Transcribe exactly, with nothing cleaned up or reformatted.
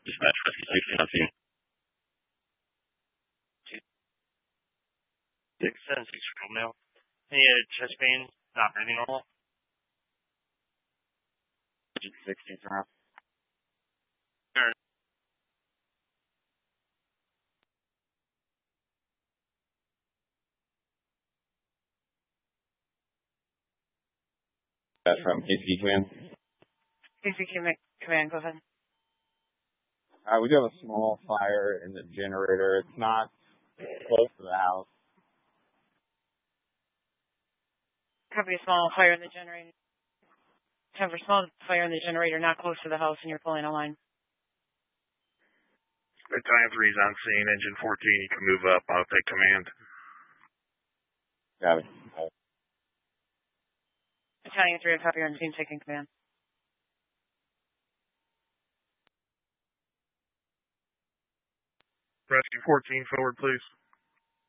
Dispatch Rescue sixteen on scene. Six seven six Romeo. Any uh, chest pain, not breathing normal? sixteen around. Sure. That's from K C D Command. K C D Command, go ahead. Uh, we do have a small fire in the generator. It's not close to the house. Copy a small fire in the generator. Have a small fire in the generator not close to the house and you're pulling a line. Battalion three is on scene. Engine fourteen, you can move up. I'll take command. Got it. Battalion three, a copy on scene, taking command. Rescue fourteen, forward, please.